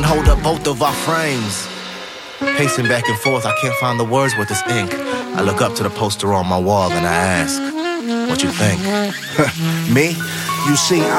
hold up both of our frames. Pacing back and forth, I can't find the words with this ink. I look up to the poster on my wall and I ask, what you think? Me? You see,